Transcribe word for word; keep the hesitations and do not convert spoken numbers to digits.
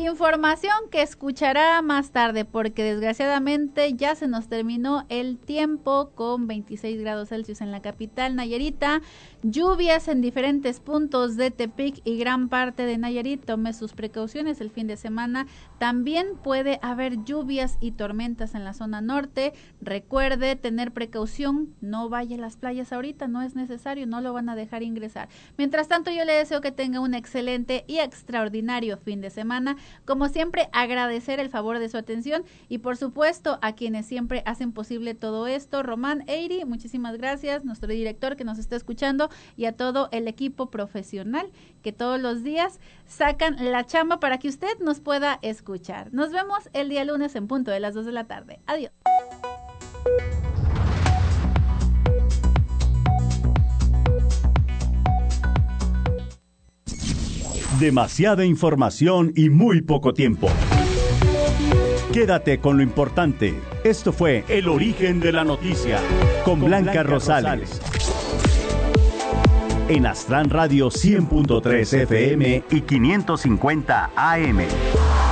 Información que escuchará más tarde, porque desgraciadamente ya se nos terminó el tiempo con veintiséis grados Celsius en la capital Nayarita, lluvias en diferentes puntos de Tepic y gran parte de Nayarit. Tome sus precauciones el fin de semana. También puede haber lluvias y tormentas en la zona norte. Recuerde tener precaución, no vaya a las playas ahorita, no es necesario, no lo van a dejar ingresar. Mientras tanto, yo le deseo que tenga un excelente y extraordinario fin de semana. Como siempre, agradecer el favor de su atención y por supuesto a quienes siempre hacen posible todo esto. Román Eyri, muchísimas gracias, nuestro director que nos está escuchando, y a todo el equipo profesional que todos los días sacan la chamba para que usted nos pueda escuchar. Nos vemos el día lunes en punto de las dos de la tarde. Adiós. Demasiada información y muy poco tiempo. Quédate con lo importante. Esto fue El Origen de la Noticia con, con Blanca, Blanca Rosales. Rosales. En Astran Radio cien punto tres F M y quinientos cincuenta A M.